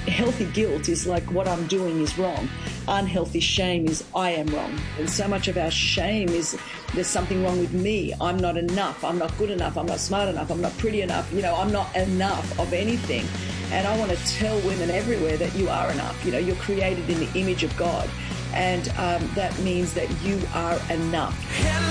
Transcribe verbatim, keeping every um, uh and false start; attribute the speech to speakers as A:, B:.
A: healthy guilt is like what I'm doing is wrong. Unhealthy shame is I am wrong. And so much of our shame is there's something wrong with me. I'm not enough. I'm not good enough. I'm not smart enough. I'm not pretty enough. You know, I'm not enough of anything. And I want to tell women everywhere that you are enough. You know, you're created in the image of God. And um, that means that you are enough.